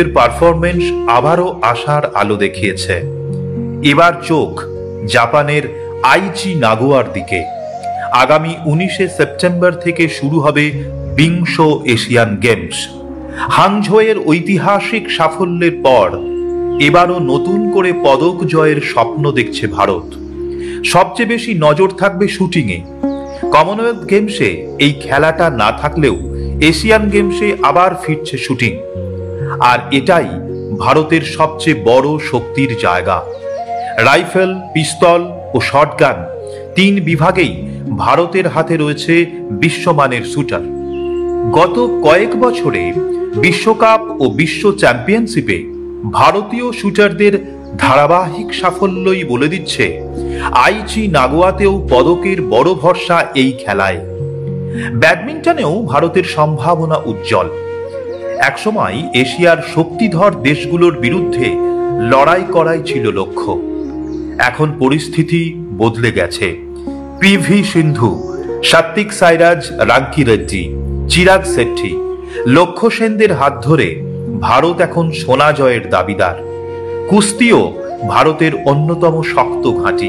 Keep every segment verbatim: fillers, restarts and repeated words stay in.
Performance আবারও আশার আলো দেখিয়েছে। এবার চোখ জাপানের আইচি নাগোয়ার দিকে। আগামী উনিশে সেপ্টেম্বর থেকে শুরু হবে বিংশ এশিয়ান গেমস। হাংঝোয়ের ঐতিহাসিক সাফল্যের পর এবারও নতুন করে পদক জয়ের স্বপ্ন দেখছে ভারত। সবচেয়ে বেশি নজর থাকবে শুটিংয়ে। কমনওয়েলথ গেমসে এই খেলাটা না থাকলেও এশিয়ান গেমসে আবার ফিরছে শুটিং। আর এটাই ভারতের সবচেয়ে বড় শক্তির জায়গা। রাইফেল, পিস্তল ও শটগান তিন বিভাগেই ভারতের হাতে রয়েছে বিশ্বমানের শুটার। গত কয়েক বছরে বিশ্বকাপ ও বিশ্ব চ্যাম্পিয়নশিপে ভারতীয় শুটারদের ধারাবাহিক সাফল্যই বলে দিচ্ছে আইচি নাগোয়াতেও পদকের বড় ভরসা এই খেলায়। ব্যাডমিন্টনেও ভারতের সম্ভাবনা উজ্জ্বল। একসময় এশিয়ার শক্তিধর দেশগুলোর বিরুদ্ধে লড়াই করাই ছিল লক্ষ্য। এখন পরিস্থিতি বদলে গেছে। পিভি সিন্ধু, সাত্বিক সাইরাজ, রাঙ্কি রেড্ডি, চিরাগ শেট্টি, লক্ষ্য সেনদের হাত ধরে ভারত এখন সোনা জয়ের দাবিদার। কুস্তিও ভারতের অন্যতম শক্ত ঘাঁটি।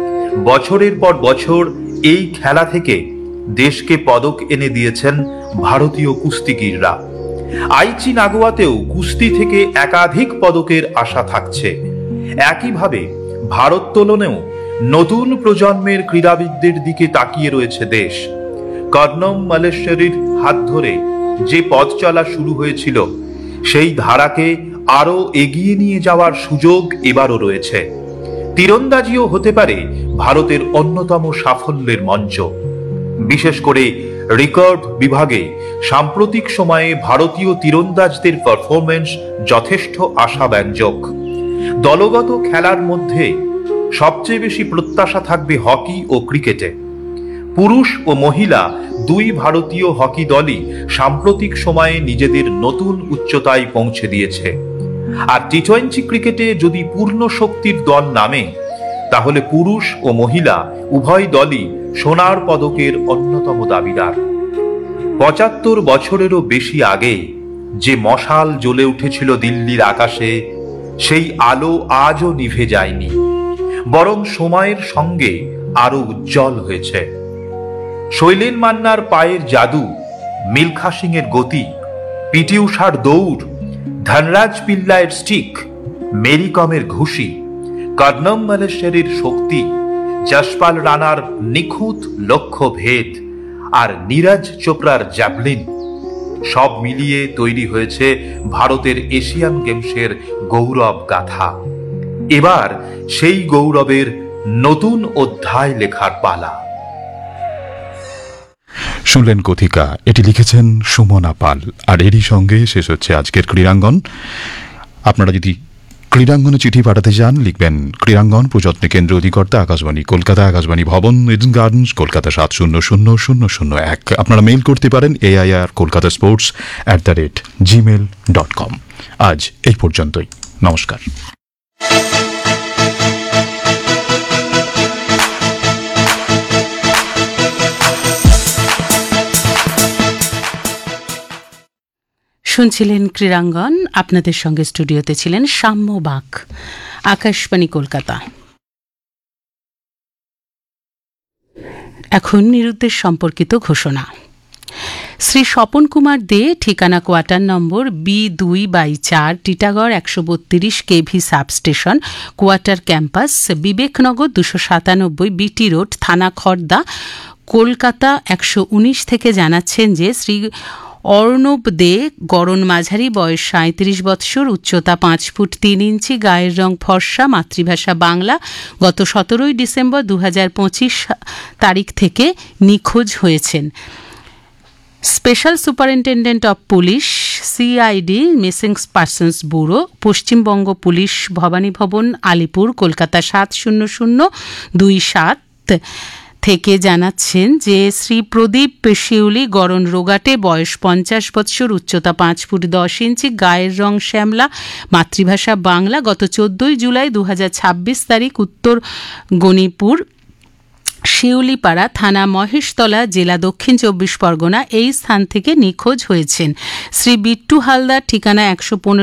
বছরের পর বছর এই খেলা থেকে দেশকে পদক এনে দিয়েছেন ভারতীয় কুস্তিগিররা। আইচি নাগোয়াতেও কুস্তি থেকে একাধিক পদকের আশা থাকছে। একইভাবে ভারোত্তোলনেও নতুন প্রজন্মের ক্রীড়াবিদদের দিকে তাকিয়ে রয়েছে দেশ। কর্ণম মালেশ্বরীর হাত ধরে যে পথ চলা শুরু হয়েছিল সেই ধারাকে আরো এগিয়ে নিয়ে যাওয়ার সুযোগ এবারও রয়েছে। তীরন্দাজিও হতে পারে ভারতের অন্যতম সাফল্যের মঞ্চ। বিশেষ করে রিকার্ভ বিভাগে সাম্প্রতিক সময়ে ভারতীয় তীরন্দাজদের পারফরমেন্স যথেষ্ট আশাব্যঞ্জক। দলগত খেলার মধ্যে সবচেয়ে বেশি প্রত্যাশা থাকবে হকি ও ক্রিকেটে। পুরুষ ও মহিলা দুই ভারতীয় হকি দলই সাম্প্রতিক সময়ে নিজেদের নতুন উচ্চতায় পৌঁছে দিয়েছে। আর টি টোয়েন্টি ক্রিকেটে যদি পূর্ণ শক্তির দল নামে তাহলে পুরুষ ও মহিলা উভয় দলই সোনার পদকের অন্যতম দাবিদার। পঁচাত্তর বছরেরও বেশি আগে যে মশাল জ্বলে উঠেছিল দিল্লির আকাশে, সেই আলো আজও নিভে যায়নি, বরং সময়ের সঙ্গে আরো উজ্জ্বল হয়েছে। শৈলেন মান্নার পায়ের জাদু, মিলখা সিং এর গতি, পিটি উষার দৌড়, ধনরাজ পিল্লাইয়ের স্টিক, মেরি কমের ঘুষি, কর্ণম মালেশ্বরীর শক্তি, যশপাল রানার নিখুঁত লক্ষ্য ভেদ আর নীরজ চোপড়ার জ্যাভলিন সব মিলিয়ে তৈরি হয়েছে ভারতের এশিয়ান গেমসের গৌরব গাথা। এবার সেই গৌরবের নতুন অধ্যায় লেখার পালা। শুনলেন কথিকা, এটি লিখেছেন সুমনা পাল। আর এরই সঙ্গে শেষ হচ্ছে আজকের ক্রীড়াঙ্গন। আপনারা যদি ক্রীড়াঙ্গনে চিঠি পাঠাতে চান লিখবেন ক্রীড়াঙ্গন, প্রযত্নে কেন্দ্র অধিকর্তা, আকাশবাণী কলকাতা, আকাশবাণী ভবন, ইডেন গার্ডেন্স, কলকাতা সাত শূন্য শূন্য শূন্য শূন্য এক। আপনারা মেইল করতে পারেন AIR Kolkata sports at the rate Gmail dot com. আজ এই পর্যন্তই। নমস্কার। শুনছিলেন ক্রীড়াঙ্গন। আপনাদের সঙ্গে স্টুডিওতে ছিলেন সাম্য বাক, আকাশবাণী কলকাতা। এখন নিরুদ্দেশ সম্পর্কিত ঘোষণা। শ্রী স্বপন কুমার দে, ঠিকানা কোয়ার্টার নম্বর বি দুই বাই চার, টিটাগড় একশো বত্রিশ KV substation, quarter campus, Viveknagar দুশো সাতানব্বই, বিটি রোড, থানা খড়দা, কলকাতা একশো উনিশ থেকে জানাচ্ছেন যে শ্রী অর্ণব দে, গড়ন মাঝারি, বয়স সাঁত্রিশ বৎসর, উচ্চতা পাঁচ ফুট তিন ইঞ্চি, গায়ের রং ফর্সা, মাতৃভাষা বাংলা, গত সতেরোই ডিসেম্বর দু হাজার পঁচিশ তারিখ থেকে নিখোঁজ হয়েছেন। Special superintendent of police, CID, missing persons bureau, Paschimbanga police, Bhabani ভবন, আলিপুর, কলকাতা সাত শূন্য শূন্য দুই সাত থেকে জানাচ্ছেন যে শ্রী প্রদীপ শিউলি, গড়ন রোগাটে, বয়স পঞ্চাশ বৎসর, উচ্চতা পাঁচ ফুট দশ ইঞ্চি, গায়ের রং শ্যামলা, মাতৃভাষা বাংলা, গত চোদ্দই জুলাই দু হাজার ছাব্বিশ তারিখ উত্তর গণিপুর, শিউলিপাড়া থানা, মহেশতলা জেলা, দক্ষিণ চব্বিশ পরগনা এই স্থান থেকে নিখোঁজ হয়েছেন। শ্রী বিট্টু হালদার, ঠিকানা একশো পনেরো